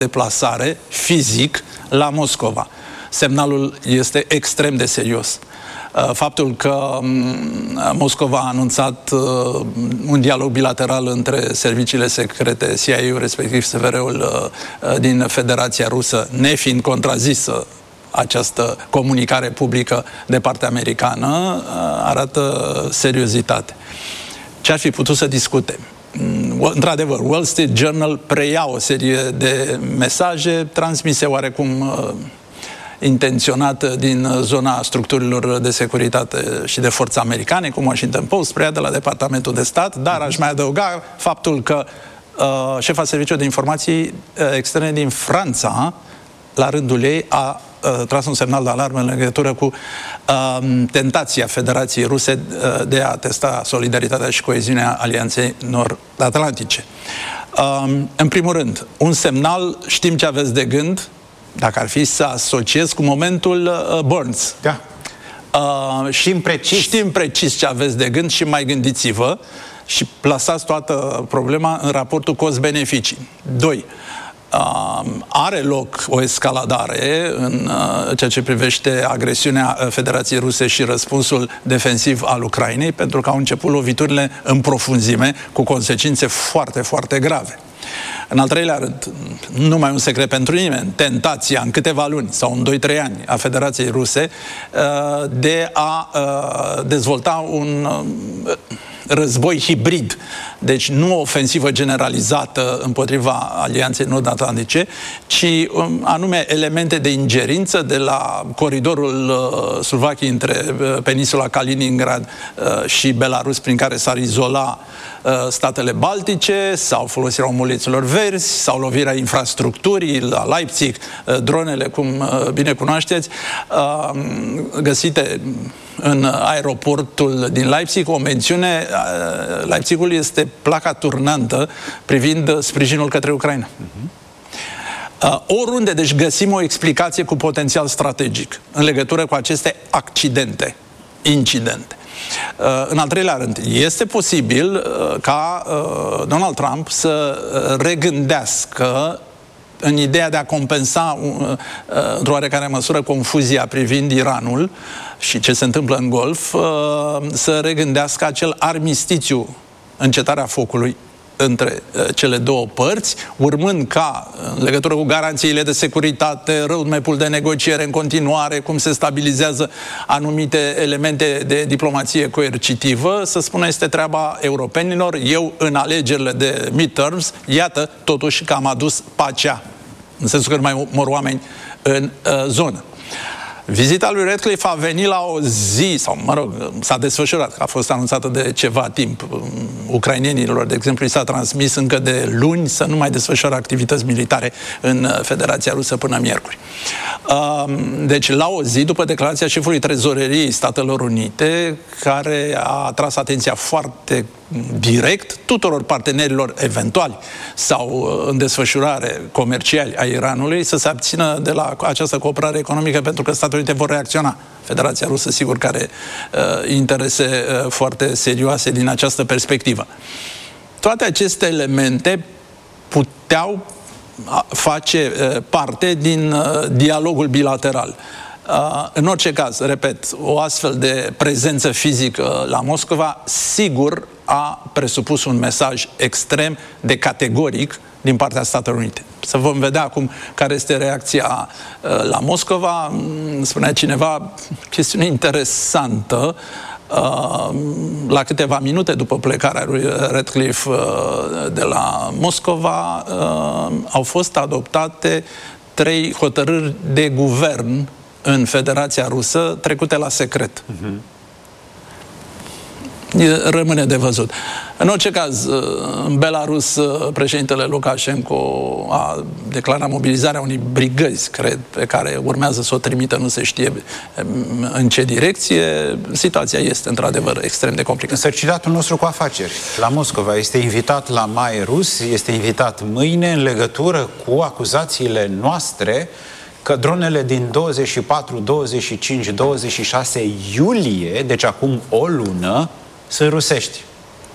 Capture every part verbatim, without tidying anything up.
deplasare fizic la Moscova. Semnalul este extrem de serios. Faptul că Moscova a anunțat un dialog bilateral între serviciile secrete C I A-ul, respectiv S V R-ul din Federația Rusă, nefiind contrazisă această comunicare publică de partea americană, arată seriozitate. Ce ar fi putut să discute? Într-adevăr, Wall Street Journal preia o serie de mesaje transmise oarecum uh, intenționat din zona structurilor de securitate și de forțe americane, cum Washington Post preia de la Departamentul de Stat, dar aș mai adăuga faptul că uh, șefa Serviciului de Informații uh, Externe din Franța, la rândul ei, a uh, tras un semnal de alarmă în legătură cu uh, tentația Federației Ruse uh, de a testa solidaritatea și coeziunea Alianței Nord-Atlantice. Uh, în primul rând, un semnal, știm ce aveți de gând, dacă ar fi să asociez cu momentul uh, Burns. Da. Uh, știm precis. Știm precis ce aveți de gând și mai gândiți-vă și plasați toată problema în raportul cost-beneficii. Doi. Uh, are loc o escaladare în uh, ceea ce privește agresiunea Federației Ruse și răspunsul defensiv al Ucrainei, pentru că au început loviturile în profunzime cu consecințe foarte, foarte grave. În al treilea rând, nu mai un secret pentru nimeni, tentația în câteva luni sau în doi trei ani a Federației Ruse uh, de a uh, dezvolta un uh, război hibrid, deci nu o ofensivă generalizată împotriva Alianței Nord-Atlantice, ci um, anume elemente de ingerință de la coridorul uh, Slovaciei între uh, peninsula Kaliningrad uh, și Belarus, prin care s-ar izola uh, statele baltice, sau folosirea omuleților verzi, sau lovirea infrastructurii la Leipzig, uh, dronele, cum uh, bine cunoașteți, uh, găsite în aeroportul din Leipzig, o mențiune, Leipzigul este placa turnantă privind sprijinul către Ucraina. Uh-huh. Oriunde, deci găsim o explicație cu potențial strategic în legătură cu aceste accidente, incidente. Uh, în al treilea rând, este posibil uh, ca uh, Donald Trump să regândească în ideea de a compensa uh, într-o oarecare măsură confuzia privind Iranul și ce se întâmplă în Golf, uh, să regândească acel armistițiu, încetarea focului între uh, cele două părți, urmând ca, în legătură cu garanțiile de securitate, roadmap-ul de negociere în continuare, cum se stabilizează anumite elemente de diplomație coercitivă, să spună este treaba europenilor. Eu, în alegerile de midterms, iată, totuși că am adus pacea, în sensul că nu mai mor oameni în uh, zonă. Vizita lui Ratcliffe a venit la o zi, sau mă rog, s-a desfășurat, a fost anunțată de ceva timp. Ucrainenilor, de exemplu, s-a transmis încă de luni să nu mai desfășoare activități militare în Federația Rusă până miercuri. Deci, la o zi, după declarația șefului Trezoreriei Statelor Unite, care a atras atenția foarte direct tuturor partenerilor eventuali sau în desfășurare comerciali a Iranului să se abțină de la această cooperare economică, pentru că Statele Unite vor reacționa. Federația Rusă, sigur, că are uh, interese uh, foarte serioase din această perspectivă. Toate aceste elemente puteau face uh, parte din uh, dialogul bilateral. Uh, în orice caz, repet, o astfel de prezență fizică la Moscova sigur a presupus un mesaj extrem de categoric din partea Statelor Unite. Să vom vedea acum care este reacția uh, la Moscova. Spunea cineva, chestiune interesantă, uh, la câteva minute după plecarea lui Ratcliffe uh, de la Moscova, uh, au fost adoptate trei hotărâri de guvern în Federația Rusă, trecute la secret. Uh-huh. Rămâne de văzut. În orice caz, în Belarus, președintele Lukashenko a declarat mobilizarea unei brigăzi, cred, pe care urmează să o trimită, nu se știe în ce direcție. Situația este, într-adevăr, extrem de complicată. Sărcinatul nostru cu afaceri la Moscova este invitat la Mai Rus, este invitat mâine în legătură cu acuzațiile noastre că dronele din douăzeci și patru, douăzeci și cinci, douăzeci și șase iulie, deci acum o lună, sunt rusești.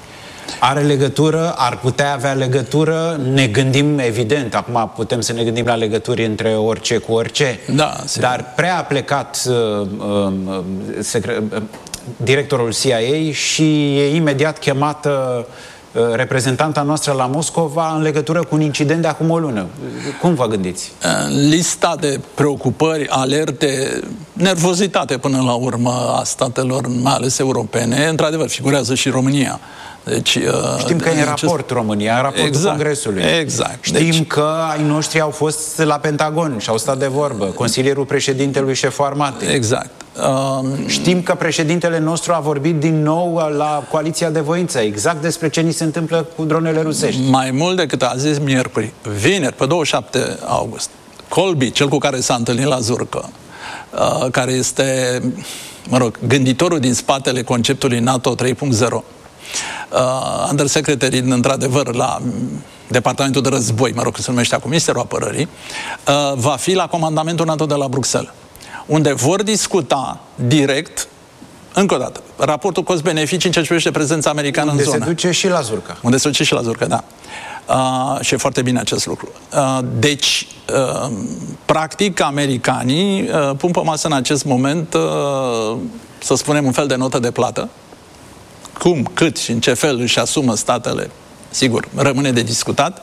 Are legătură, ar putea avea legătură, ne gândim, evident, acum putem să ne gândim la legături între orice cu orice, da, dar prea a plecat uh, uh, secre- uh, directorul C I A și e imediat chemată uh, reprezentanta noastră la Moscova în legătură cu un incident de acum o lună. Cum vă gândiți? Lista de preocupări, alerte, nervozitate până la urmă a statelor, mai ales europene, într-adevăr figurează și România. Deci, știm că e în raport România, în raportul exact, Congresului. Exact. Știm deci, că ai noștri au fost la Pentagon și au stat de vorbă. Consilierul președintelui, șeful armatei. Exact. Um, Știm că președintele nostru a vorbit din nou la Coaliția de Voință, exact despre ce ni se întâmplă cu dronele rusești. Mai mult decât a zis miercuri, vineri, pe douăzeci și șapte august, Colby, cel cu care s-a întâlnit la Zurcă, uh, care este, mă rog, gânditorul din spatele conceptului NATO trei punct zero, Uh, undersecretary, într-adevăr, la Departamentul de Război, mă rog, că se numește acum Ministerul Apărării, uh, va fi la comandamentul NATO de la Bruxelles, unde vor discuta direct, încă o dată, raportul cost-beneficii în ce privește prezența americană unde în zonă. Unde se duce și la Zurcă. Unde se duce și la Zurcă, da. Uh, și e foarte bine acest lucru. Uh, deci, uh, practic, americanii uh, pun pe masă în acest moment, uh, să spunem, un fel de notă de plată. Cum, cât și în ce fel își asumă statele, sigur, rămâne de discutat.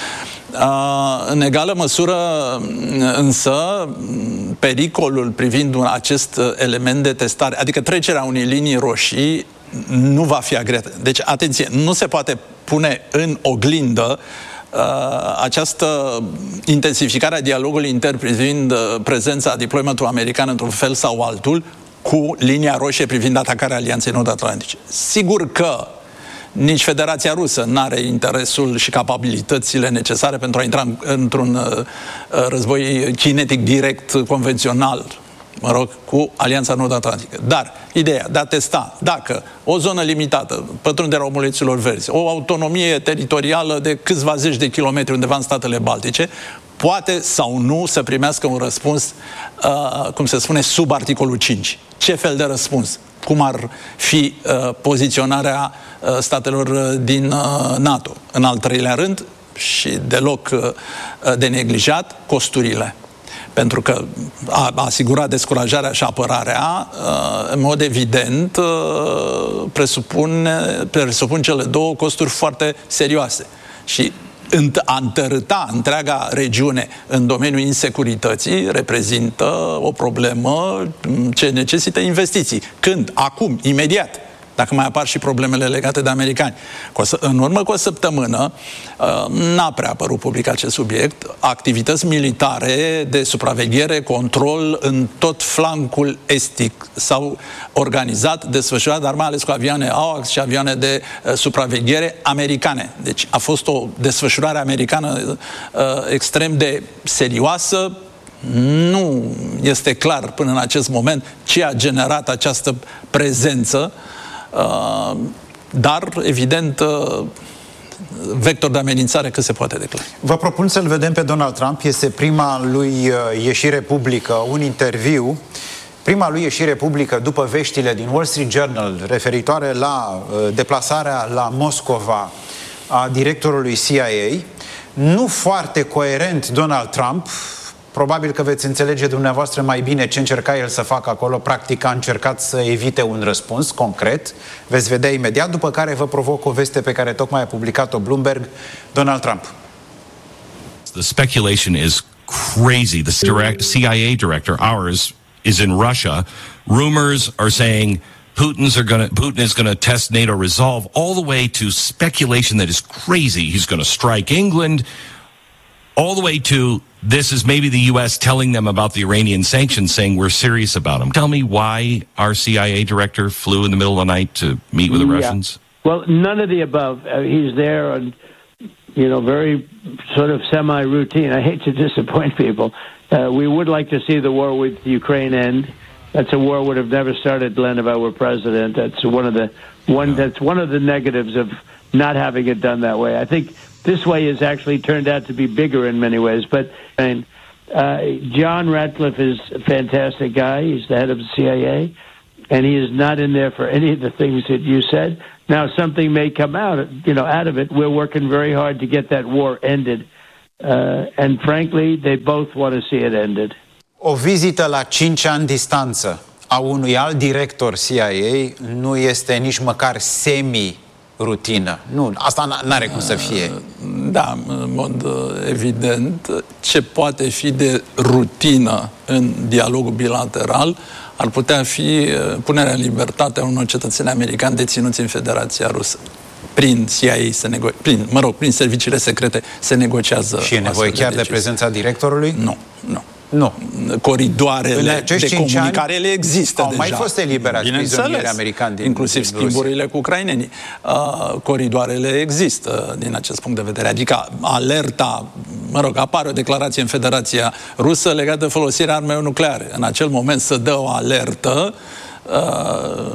În egală măsură, însă, pericolul privind acest element de testare, adică trecerea unei linii roșii, nu va fi agreată. Deci, atenție, nu se poate pune în oglindă această intensificare a dialogului intern privind prezența deployment-ului american într-un fel sau altul, cu linia roșie privind atacarea Alianței Nord-Atlantice. Sigur că nici Federația Rusă n-are interesul și capabilitățile necesare pentru a intra într-un uh, război kinetic direct, convențional, mă rog, cu Alianța Nord-Atlantică. Dar ideea de a testa dacă o zonă limitată, pătrunderea omuleților verzi, o autonomie teritorială de câțiva zeci de kilometri undeva în statele Baltice, poate sau nu să primească un răspuns, uh, cum se spune, sub articolul cinci. Ce fel de răspuns? Cum ar fi uh, poziționarea uh, statelor din uh, NATO? În al treilea rând, și deloc uh, de neglijat, costurile. Pentru că a asigura descurajarea și apărarea, uh, în mod evident, uh, presupune, presupun cele două costuri foarte serioase. Și a întărâta întreaga regiune în domeniul insecurității reprezintă o problemă ce necesită investiții. Când? Acum, imediat. Dacă mai apar și problemele legate de americani. În urmă cu o săptămână n-a prea apărut public acest subiect. Activități militare de supraveghere, control în tot flancul estic s-au organizat, desfășurat, dar mai ales cu avioane AWACS și avioane de uh, supraveghere americane. Deci a fost o desfășurare americană uh, extrem de serioasă. Nu este clar până în acest moment ce a generat această prezență, Uh, dar, evident, uh, vector de amenințare cât se poate declara. Vă propun să-l vedem pe Donald Trump. Este prima lui uh, ieșire publică, un interviu, prima lui ieșire publică după veștile din Wall Street Journal referitoare la uh, deplasarea la Moscova a directorului C I A. Nu foarte coerent Donald Trump. Probabil că veți înțelege dumneavoastră mai bine ce încerca el să facă acolo. Practic a încercat să evite un răspuns concret. Veți vedea imediat, după care vă provoc o veste pe care tocmai a publicat-o Bloomberg. Donald Trump. The speculation is crazy. The direct C I A director, ours, is in Russia. Rumors are saying Putin's are gonna, Putin is going to test NATO resolve, all the way to speculation that is crazy. He's going to strike England, all the way to this is maybe the U S telling them about the Iranian sanctions, saying we're serious about them. Tell me why our C I A director flew in the middle of the night to meet with the yeah. Russians? Well, none of the above. Uh, he's there on, you know, very sort of semi-routine. I hate to disappoint people. Uh, we would like to see the war with Ukraine end. That's a war would have never started, Glenn, if I were president. That's one of the one. That's one of the negatives of not having it done that way. I think this way has actually turned out to be bigger in many ways. But I mean, uh, John Ratcliffe is a fantastic guy. He's the head of the C I A, and he is not in there for any of the things that you said. Now, something may come out, you know, out of it. We're working very hard to get that war ended. Uh, and frankly, they both want to see it ended. O vizită la cinci ani distanță a unui alt director C I A nu este nici măcar semi-rutină. Nu, asta n-are cum să fie. Da, în mod evident, ce poate fi de rutină în dialogul bilateral ar putea fi punerea în libertate a unor cetățeni americani deținuți în Federația Rusă. Prin C I A, se nego- prin, mă rog, prin serviciile secrete se negociază. Și e nevoie chiar de, de prezența directorului? Nu, nu. Nu. Coridoarele de comunicare le există au deja. Au mai fost eliberați prizonieri americani din inclusiv din schimburile Rusia. cu ucrainenii. Uh, coridoarele există din acest punct de vedere. Adică alerta, mă rog, apare o declarație în Federația Rusă legată de folosirea armelor nucleare. În acel moment să dă o alertă, uh,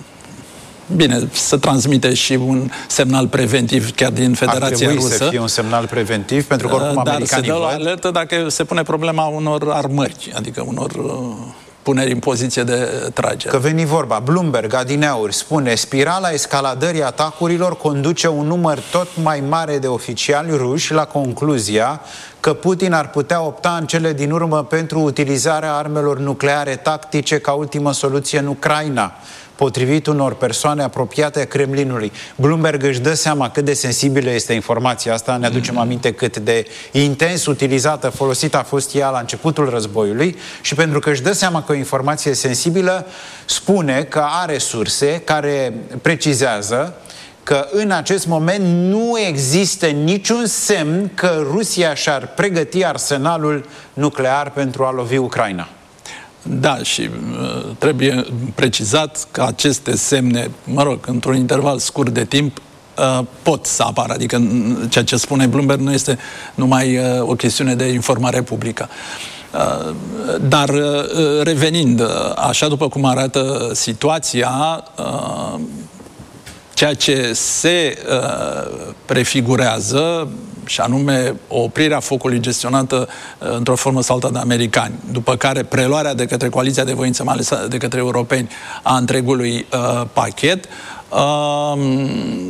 bine, să transmite și un semnal preventiv chiar din Federația Ar Rusă. Să fie un semnal preventiv, pentru că oricum dar americanii se dă la văd. alertă dacă se pune problema unor armări, adică unor uh, puneri în poziție de tragere. Că veni vorba, Bloomberg, adineauri, spune: spirala escaladării atacurilor conduce un număr tot mai mare de oficiali ruși la concluzia că Putin ar putea opta în cele din urmă pentru utilizarea armelor nucleare tactice ca ultimă soluție în Ucraina, potrivit unor persoane apropiate a Kremlinului. Bloomberg își dă seama cât de sensibilă este informația asta, ne aducem aminte cât de intens utilizată, folosită a fost ea la începutul războiului și pentru că își dă seama că o informație sensibilă, spune că are surse care precizează că în acest moment nu există niciun semn că Rusia și-ar pregăti arsenalul nuclear pentru a lovi Ucraina. Da, și uh, trebuie precizat că aceste semne, mă rog, într-un interval scurt de timp, uh, pot să apară. Adică ceea ce spune Bloomberg nu este numai uh, o chestiune de informare publică. Uh, dar uh, revenind, uh, așa după cum arată situația, uh, ceea ce se uh, prefigurează, și anume oprirea focului gestionată uh, într-o formă sau alta de americani, după care preluarea de către coaliția de voință, mai ales de către europeni, a întregului uh, pachet. Uh,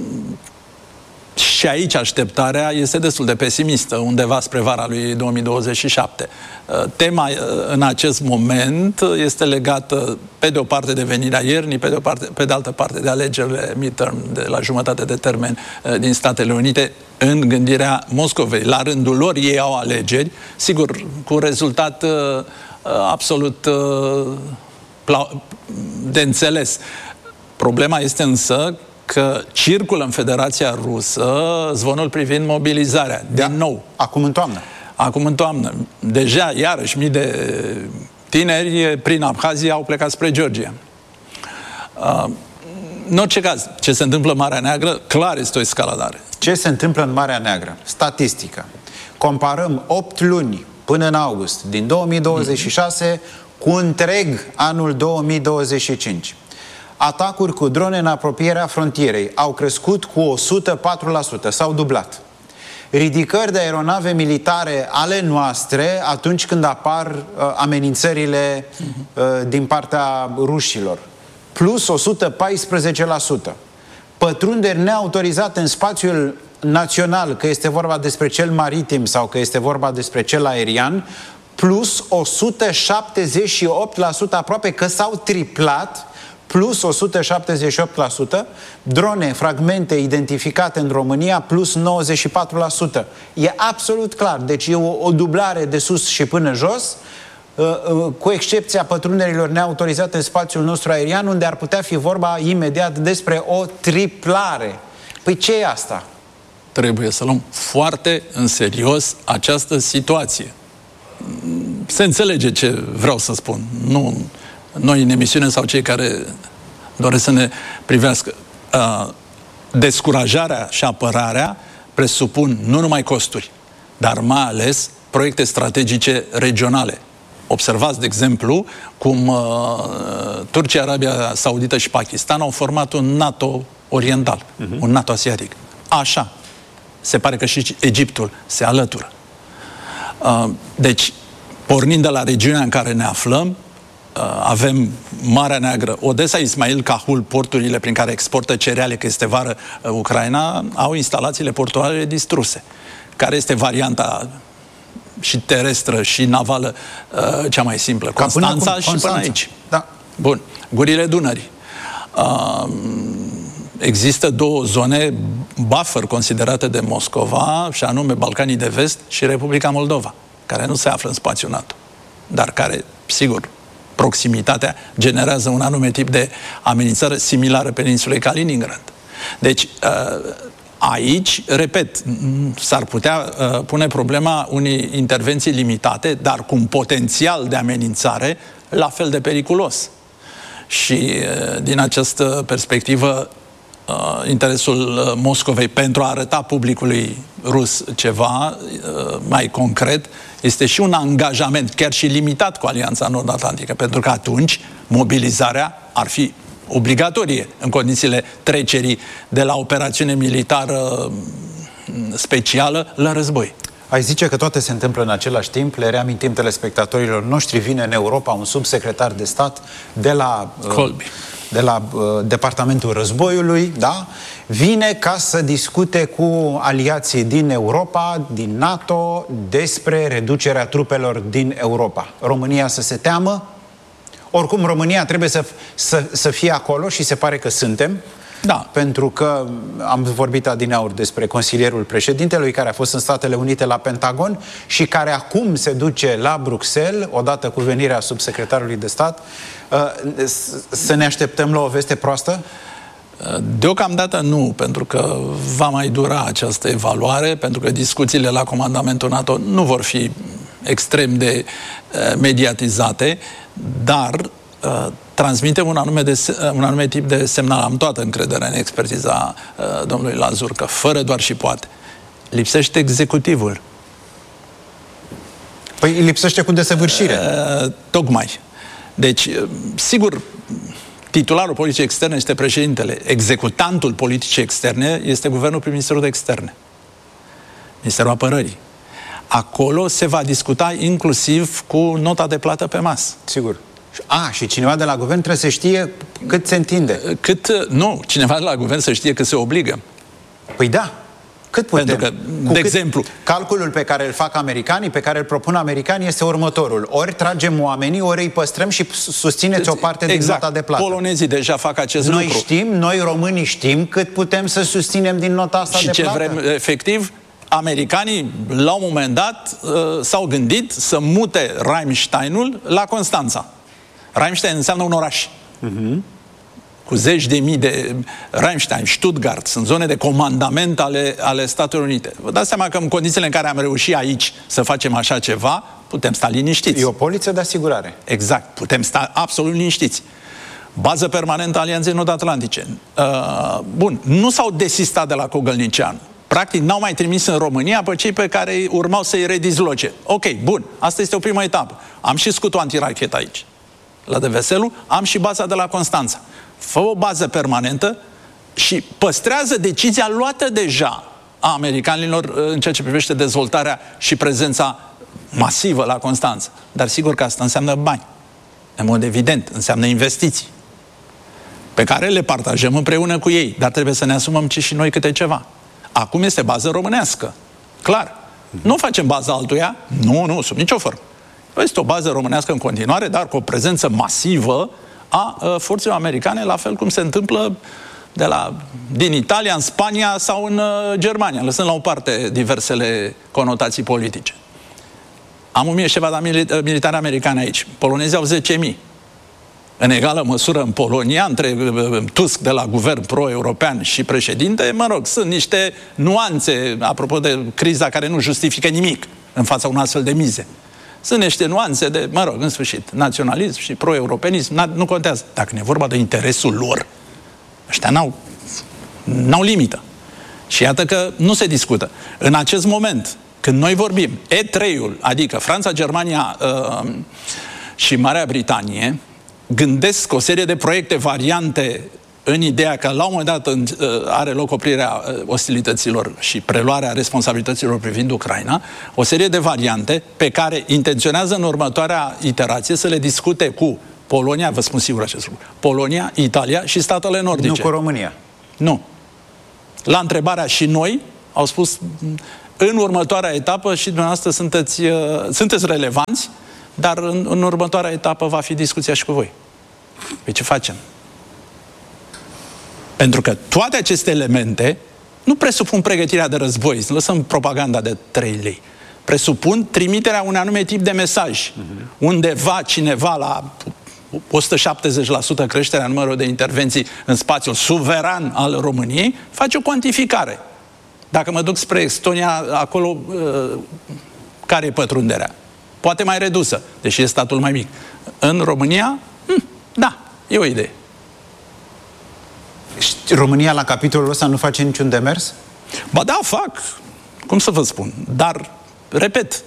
și aici așteptarea este destul de pesimistă, undeva spre vara lui două mii douăzeci și șapte. Tema în acest moment este legată pe de o parte de venirea iernii, pe de, o parte, pe de altă parte de alegerile midterm de la jumătate de termen din Statele Unite în gândirea Moscovei. La rândul lor ei au alegeri, sigur, cu un rezultat uh, absolut uh, de înțeles. Problema este însă că circulă în Federația Rusă zvonul privind mobilizarea. Din da. nou. Acum în toamnă. Acum în toamnă. Deja, iarăși, mii de tineri prin Abhazia au plecat spre Georgia. Uh, în orice caz, ce se întâmplă în Marea Neagră, clar este o escaladare. Ce se întâmplă în Marea Neagră? Statistică. Comparăm opt luni până în august din două mii douăzeci și șase mm-hmm. cu întreg anul două mii douăzeci și cinci. Atacuri cu drone în apropierea frontierei au crescut cu o sută patru la sută, s-au dublat. Ridicări de aeronave militare ale noastre atunci când apar uh, amenințările uh, din partea rușilor, plus o sută paisprezece la sută. Pătrunderi neautorizate în spațiul național, că este vorba despre cel maritim sau că este vorba despre cel aerian, plus o sută șaptezeci și opt la sută, aproape că s-au triplat, plus o sută șaptezeci și opt la sută, drone, fragmente identificate în România, plus nouăzeci și patru la sută. E absolut clar, deci e o, o dublare de sus și până jos, cu excepția pătrunderilor neautorizate în spațiul nostru aerian, unde ar putea fi vorba imediat despre o triplare. Păi ce e asta? Trebuie să luăm foarte în serios această situație. Se înțelege ce vreau să spun. Nu noi în emisiune sau cei care doresc să ne privească. Uh, descurajarea și apărarea presupun nu numai costuri, dar mai ales proiecte strategice regionale. Observați, de exemplu, cum uh, Turcia, Arabia Saudită și Pakistan au format un NATO oriental, uh-huh. un NATO asiatic. Așa. Se pare că și Egiptul se alătură. Uh, deci, pornind de la regiunea în care ne aflăm, avem Marea Neagră, Odessa, Ismail Cahul, porturile prin care exportă cereale, că este vară, Ucraina, au instalațiile portuare distruse. Care este varianta și terestră și navală cea mai simplă? Constanța și până aici. Da. Bun. Gurile Dunării. Există două zone buffer considerate de Moscova, și anume Balcanii de Vest și Republica Moldova, care nu se află în spațiul NATO, dar care, sigur, proximitatea generează un anume tip de amenințare similară peninsulei Kaliningrad. Deci, aici, repet, s-ar putea pune problema unei intervenții limitate, dar cu un potențial de amenințare la fel de periculos. Și din această perspectivă, interesul Moscovei pentru a arăta publicului rus ceva mai concret este și un angajament, chiar și limitat, cu Alianța Nord-Atlantică, pentru că atunci mobilizarea ar fi obligatorie în condițiile trecerii de la operațiune militară specială la război. Ai zice că toate se întâmplă în același timp. Le reamintim telespectatorilor noștri, vine în Europa un subsecretar de stat de la Colby. de la uh, Departamentul Războiului, da? Vine ca să discute cu aliații din Europa, din NATO, despre reducerea trupelor din Europa. România să se teamă? Oricum, România trebuie să, să, să fie acolo și se pare că suntem. Da. Pentru că am vorbit adineauri despre consilierul președintelui care a fost în Statele Unite la Pentagon și care acum se duce la Bruxelles, odată cu venirea subsecretarului de stat. Să ne așteptăm la o veste proastă? Deocamdată nu, pentru că va mai dura această evaluare, pentru că discuțiile la comandamentul NATO nu vor fi extrem de mediatizate, dar transmitem un anume, de, un anume tip de semnal. Am toată încrederea în expertiza uh, domnului Lazur, că fără doar și poate. Lipsește executivul. Păi lipsește cu desăvârșire. Uh, tocmai. Deci, uh, sigur, titularul politicii externe este președintele. Executantul politicii externe este guvernul prin Ministerul de Externe. Ministerul Apărării. Acolo se va discuta inclusiv cu nota de plată pe masă. Sigur. A, și cineva de la guvern trebuie să știe cât se întinde. Cât, nu, cineva de la guvern să știe că se obligă. Păi da. Cât putem? Pentru că, Cu de cât exemplu... Calculul pe care îl fac americanii, pe care îl propun americanii, este următorul. Ori tragem oamenii, ori îi păstrăm și susțineți o parte exact. din nota de plată. Polonezii deja fac acest noi lucru. Noi știm, noi românii știm cât putem să susținem din nota asta și de ce plată. vrem, efectiv, americanii, la un moment dat, s-au gândit să mute Rammsteinul la Constanța. Rammstein înseamnă un oraș. Uh-huh. Cu zeci de mii de... Rammstein, Stuttgart, sunt zone de comandament ale, ale Statelor Unite. Vă dați seama că în condițiile în care am reușit aici să facem așa ceva, putem sta liniștiți. E o poliță de asigurare. Exact, putem sta absolut liniștiți. Bază permanentă a Alianței Nord-Atlantice. Uh, bun, nu s-au desistat de la Cogălnicianu. Practic, n-au mai trimis în România pe cei pe care urmau să-i redizloce. Ok, bun, asta este o primă etapă. Am și scutul antirachetă aici, la Deveselu, am și baza de la Constanța. Fă o bază permanentă și păstrează decizia luată deja a americanilor în ceea ce privește dezvoltarea și prezența masivă la Constanța. Dar sigur că asta înseamnă bani. În mod evident, înseamnă investiții pe care le partajăm împreună cu ei, dar trebuie să ne asumăm și noi câte ceva. Acum este bază românească. Clar. Nu facem baza altuia? Nu, nu, sub nicio formă. Este o bază românească în continuare, dar cu o prezență masivă a uh, forțelor americane, la fel cum se întâmplă de la, din Italia, în Spania sau în uh, Germania, lăsând la o parte diversele conotații politice. Am o mie și ceva de militari americani aici. Polonezii au zece mii. În egală măsură în Polonia, între Tusk de la guvern pro-european și președinte, mă rog, sunt niște nuanțe, apropo de criza care nu justifică nimic în fața unor astfel de mize. Sunt niște nuanțe de, mă rog, în sfârșit, naționalism și pro-europenism, nu contează. Dacă ne e vorba de interesul lor, ăștia n-au, n-au limită. Și iată că nu se discută. În acest moment, când noi vorbim, E trei-ul, adică Franța, Germania uh, și Marea Britanie, gândesc o serie de proiecte variante în ideea că la un moment dat are loc oprirea ostilităților și preluarea responsabilităților privind Ucraina, o serie de variante pe care intenționează în următoarea iterație să le discute cu Polonia, vă spun sigur acest lucru, Polonia, Italia și statele nordice. Nu cu România. Nu. La întrebarea și noi, au spus, în următoarea etapă și dumneavoastră sunteți, sunteți relevanți, dar în, în următoarea etapă va fi discuția și cu voi. Păi ce facem? Pentru că toate aceste elemente nu presupun pregătirea de război, să lăsăm propaganda de trei lei. Presupun trimiterea unui anume tip de mesaj. Uh-huh. Undeva cineva la o sută șaptezeci la sută creșterea numărului de intervenții în spațiul suveran al României, face o cuantificare. Dacă mă duc spre Estonia, acolo care e pătrunderea? Poate mai redusă, deși e statul mai mic. În România, hm, da, e o idee. România la capitolul ăsta nu face niciun demers? Ba da, fac. Cum să vă spun? Dar, repet,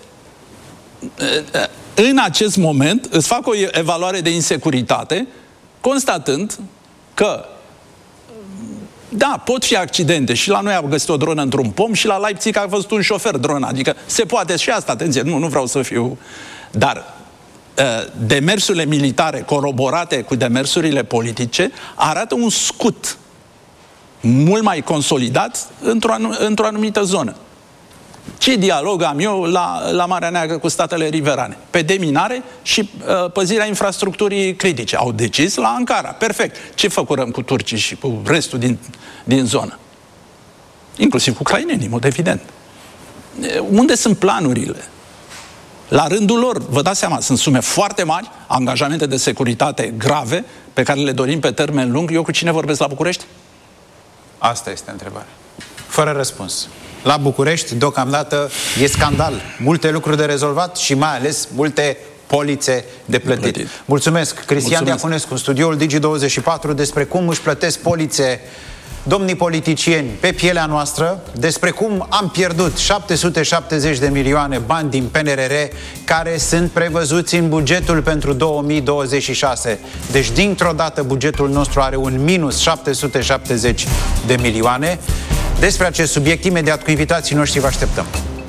în acest moment îți fac o evaluare de insecuritate, constatând că da, pot fi accidente. Și la noi am găsit o dronă într-un pom și la Leipzig a văzut un șofer dronă. Adică se poate și asta, atenție, nu, nu vreau să fiu... Dar demersurile militare coroborate cu demersurile politice arată un scut mult mai consolidat într-o, într-o anumită zonă. Ce dialog am eu la, la Marea Neagră cu statele riverane? Pe deminare și uh, păzirea infrastructurii critice. Au decis la Ankara. Perfect. Ce făcurăm cu turcii și cu restul din, din zonă? Inclusiv cu ucrainenii, în mod evident. Unde sunt planurile? La rândul lor, vă dați seama, sunt sume foarte mari, angajamente de securitate grave, pe care le dorim pe termen lung. Eu cu cine vorbesc la București? Asta este întrebarea. Fără răspuns. La București, deocamdată, e scandal. Multe lucruri de rezolvat și mai ales multe polițe de plătit. plătit. Mulțumesc. Cristian Mulțumesc. Diaconescu, în studioul Digi douăzeci și patru, despre cum își plătesc polițe domnii politicieni pe pielea noastră, despre cum am pierdut șapte sute șaptezeci de milioane bani din P N R R care sunt prevăzuți în bugetul pentru două mii douăzeci și șase. Deci, dintr-o dată, bugetul nostru are un minus șapte sute șaptezeci de milioane. Despre acest subiect, imediat cu invitații noștri, vă așteptăm.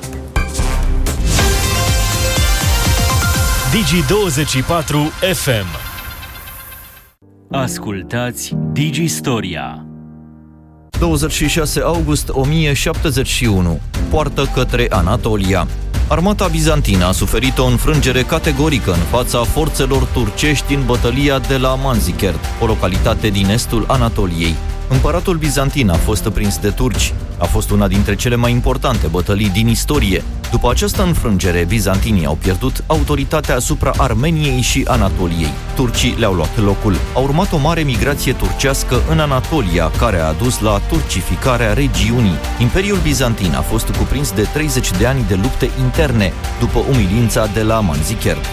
Digi douăzeci și patru F M. Ascultați Digi Storia. douăzeci și șase august o mie șaptezeci și unu. Poartă către Anatolia. Armata bizantină a suferit o înfrângere categorică în fața forțelor turcești din bătălia de la Manzikert, o localitate din estul Anatoliei. Împăratul bizantin a fost prins de turci. A fost una dintre cele mai importante bătălii din istorie. După această înfrângere, bizantinii au pierdut autoritatea asupra Armeniei și Anatoliei. Turcii le-au luat locul. A urmat o mare migrație turcească în Anatolia, care a dus la turcificarea regiunii. Imperiul bizantin a fost cuprins de treizeci de ani de lupte interne, după umilința de la Manzikert.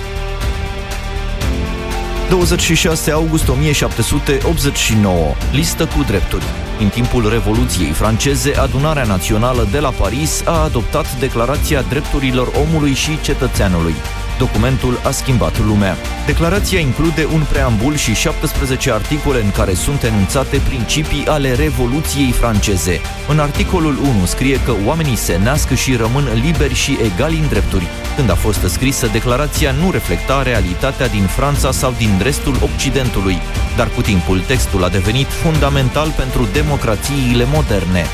douăzeci și șase august o mie șapte sute optzeci și nouă. Listă cu drepturi. În timpul Revoluției franceze, Adunarea Națională de la Paris a adoptat Declarația Drepturilor Omului și Cetățeanului. Documentul a schimbat lumea. Declarația include un preambul și șaptesprezece articole în care sunt enunțate principii ale Revoluției franceze. În articolul unu scrie că oamenii se nasc și rămân liberi și egali în drepturi. Când a fost scrisă, declarația nu reflecta realitatea din Franța sau din restul Occidentului, dar cu timpul textul a devenit fundamental pentru democrațiile moderne.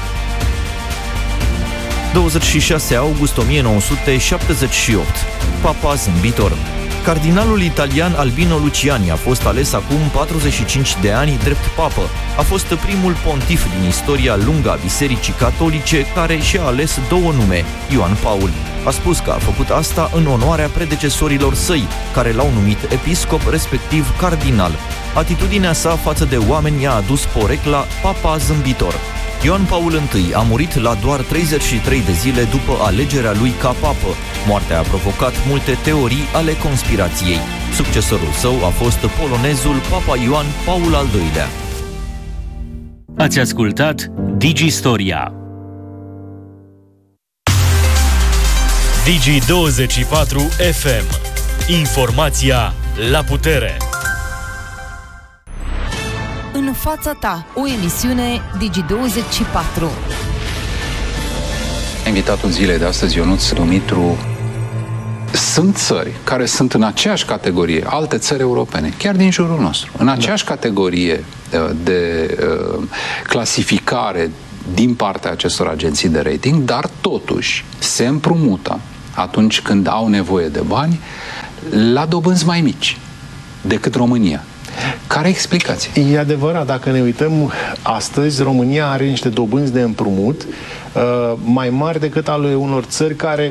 douăzeci și șase august o mie nouă sute șaptezeci și opt. Papa zâmbitor. Cardinalul italian Albino Luciani a fost ales acum patruzeci și cinci de ani drept papă. A fost primul pontif din istoria lungă a Bisericii Catolice care și-a ales două nume, Ioan Paul. A spus că a făcut asta în onoarea predecesorilor săi, care l-au numit episcop, respectiv cardinal. Atitudinea sa față de oameni i-a adus porecla Papa zâmbitor. Ioan Paul I a murit la doar treizeci și trei de zile după alegerea lui ca papă. Moartea a provocat multe teorii ale conspirației. Succesorul său a fost polonezul Papa Ioan Paul al doilea. Ați ascultat Digi Storia. Digi douăzeci și patru F M. Informația la putere. În fața ta, o emisiune Digi douăzeci și patru. Invitatul zilei de astăzi, Ionuț Dumitru. sunt țări care sunt în aceeași categorie, alte țări europene, chiar din jurul nostru, în aceeași da. categorie de uh, clasificare din partea acestor agenții de rating, dar totuși se împrumută atunci când au nevoie de bani la dobânzi mai mici decât România. Care explicație? E adevărat, dacă ne uităm astăzi, România are niște dobânzi de împrumut uh, mai mari decât ale unor țări care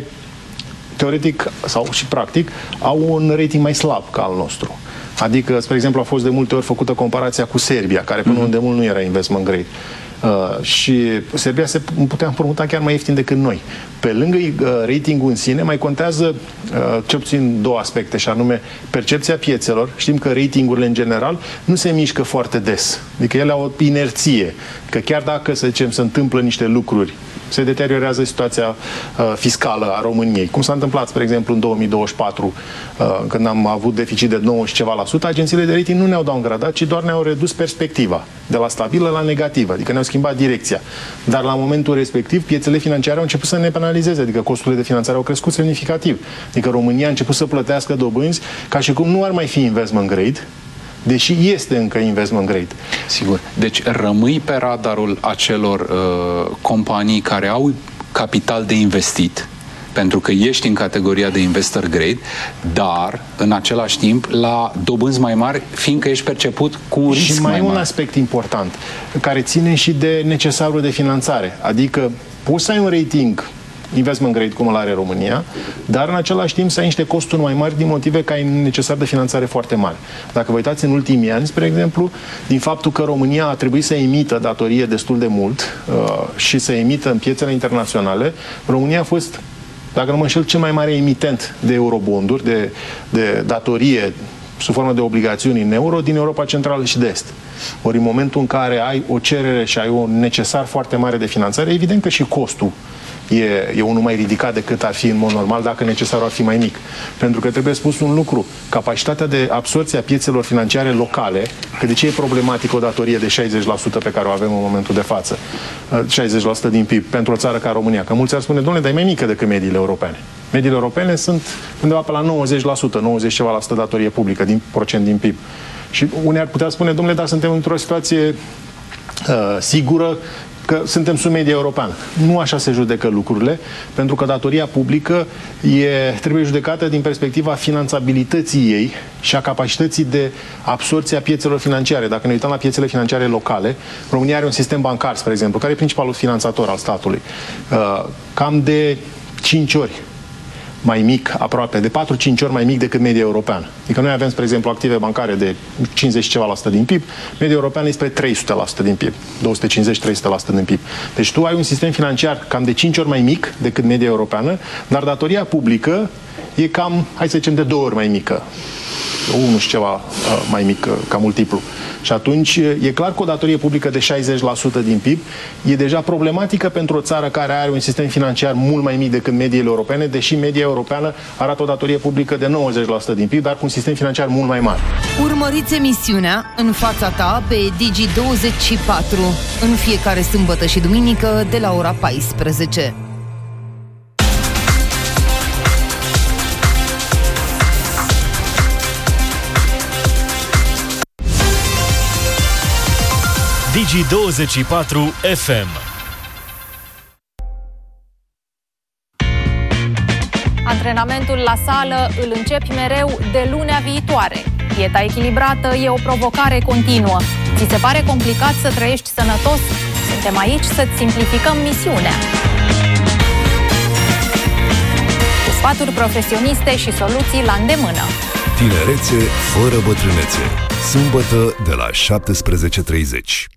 teoretic sau și practic au un rating mai slab ca al nostru. Adică, spre exemplu, a fost de multe ori făcută comparația cu Serbia, care până mm-hmm. unde mult nu era investment grade. Uh, și Serbia se putea împrumuta chiar mai ieftin decât noi. Pe lângă uh, ratingul în sine, mai contează uh, cel puțin două aspecte, și anume percepția piețelor. Știm că ratingurile în general nu se mișcă foarte des. Adică ele au o inerție. Că chiar dacă, să zicem, se întâmplă niște lucruri, se deteriorează situația uh, fiscală a României. Cum s-a întâmplat, spre exemplu, în două mii douăzeci și patru, uh, când am avut deficit de nouă și ceva la sută, agențiile de rating nu ne-au downgradat, ci doar ne-au redus perspectiva, de la stabilă la negativă, adică ne-au schimbat direcția. Dar la momentul respectiv, piețele financiare au început să ne penalizeze, adică costurile de finanțare au crescut semnificativ. Adică România a început să plătească dobânzi ca și cum nu ar mai fi investment grade, deși este încă investment grade. Sigur. Deci rămâi pe radarul acelor uh, companii care au capital de investit, pentru că ești în categoria de investor grade, dar în același timp la dobânzi mai mari, fiindcă ești perceput cu un risc mai mai mare. Și mai un aspect important, care ține și de necesarul de finanțare. Adică poți să ai un rating investment grade, cum îl are România, dar în același timp să ai niște costuri mai mari din motive că ai necesar de finanțare foarte mari. Dacă vă uitați în ultimii ani, spre exemplu, din faptul că România a trebuit să emită datorie destul de mult uh, și să emită în piețele internaționale, România a fost, dacă nu mă înșel, cel mai mare emitent de eurobonduri, de, de datorie sub formă de obligațiuni în euro din Europa Centrală și de Est. Ori în momentul în care ai o cerere și ai un necesar foarte mare de finanțare, evident că și costul E, e unul mai ridicat decât ar fi în mod normal dacă necesarul ar fi mai mic. Pentru că trebuie spus un lucru, capacitatea de absorbție a piețelor financiare locale, că de ce e problematic o datorie de șaizeci la sută pe care o avem în momentul de față, șaizeci la sută din P I B pentru o țară ca România, că mulți ar spune, domnule, dar e mai mică decât mediile europene. Mediile europene sunt undeva pe la nouăzeci la sută, nouăzeci ceva la sută datorie publică, din procent din P I B. Și unii ar putea spune, domnule, dar suntem într-o situație uh, sigură, că suntem sub media europeană. Nu așa se judecă lucrurile, pentru că datoria publică e, trebuie judecată din perspectiva finanțabilității ei și a capacității de absorbție a piețelor financiare. Dacă ne uităm la piețele financiare locale, România are un sistem bancar, spre exemplu, care e principalul finanțator al statului. Cam de cinci ori mai mic, aproape, de patru-cinci ori mai mic decât media europeană. Adică noi avem, spre exemplu, active bancare de cincizeci ceva la sută din P I B, media europeană este spre trei sute la sută din P I B, două sute cincizeci trei sute la sută din P I B. Deci tu ai un sistem financiar cam de cinci ori mai mic decât media europeană, dar datoria publică e cam, hai să zicem, de două ori mai mică. Unu și ceva uh, mai mic uh, ca multiplu. Și atunci e clar că o datorie publică de șaizeci la sută din P I B e deja problematică pentru o țară care are un sistem financiar mult mai mic decât mediile europene, deși media europeană arată o datorie publică de nouăzeci la sută din P I B, dar cu un sistem financiar mult mai mare. Urmăriți emisiunea În fața ta pe Digi douăzeci și patru în fiecare sâmbătă și duminică de la ora paisprezece. Digi douăzeci și patru F M. Antrenamentul la sală îl începi mereu de lunea viitoare. Dieta echilibrată e o provocare continuă. Ți se pare complicat să trăiești sănătos? Suntem aici să-ți simplificăm misiunea. Cu sfaturi profesioniste și soluții la îndemână. Tinerețe fără bătrânețe. Sâmbătă de la șaptesprezece și treizeci.